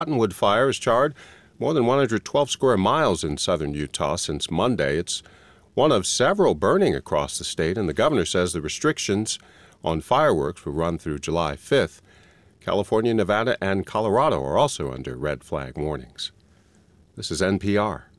Cottonwood fire has charred more than 112 square miles in southern Utah since Monday. It's one of several burning across the state, and the governor says the restrictions on fireworks will run through July 5th. California, Nevada, and Colorado are also under red flag warnings. This is NPR.